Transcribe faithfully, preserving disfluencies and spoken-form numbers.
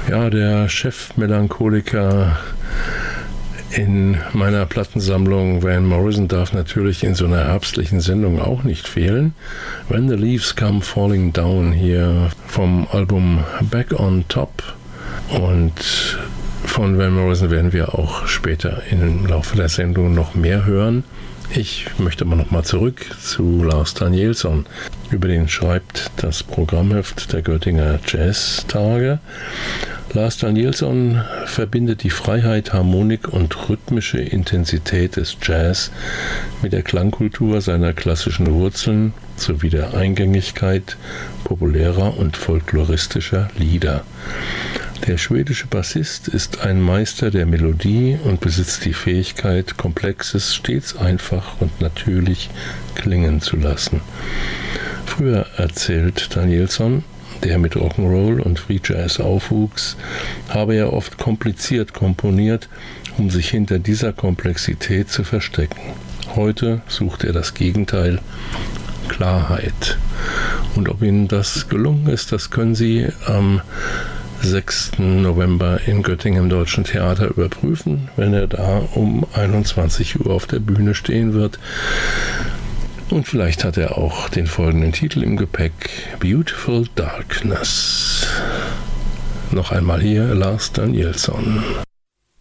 Ja, der Chefmelancholiker in meiner Plattensammlung Van Morrison darf natürlich in so einer herbstlichen Sendung auch nicht fehlen. When the Leaves Come Falling Down hier vom Album Back on Top. Und von Van Morrison werden wir auch später im Laufe der Sendung noch mehr hören. Ich möchte aber nochmal zurück zu Lars Danielsson. Über den schreibt das Programmheft der Göttinger Jazz-Tage. Lars Danielsson verbindet die Freiheit, Harmonik und rhythmische Intensität des Jazz mit der Klangkultur seiner klassischen Wurzeln sowie der Eingängigkeit populärer und folkloristischer Lieder. Der schwedische Bassist ist ein Meister der Melodie und besitzt die Fähigkeit, Komplexes stets einfach und natürlich klingen zu lassen. Früher, erzählt Danielsson, der mit Rock'n'Roll und Free Jazz aufwuchs, habe er oft kompliziert komponiert, um sich hinter dieser Komplexität zu verstecken. Heute sucht er das Gegenteil, Klarheit. Und ob Ihnen das gelungen ist, das können Sie am sechsten November in Göttingen im Deutschen Theater überprüfen, wenn er da um einundzwanzig Uhr auf der Bühne stehen wird. Und vielleicht hat er auch den folgenden Titel im Gepäck: Beautiful Darkness. Noch einmal hier Lars Danielsson.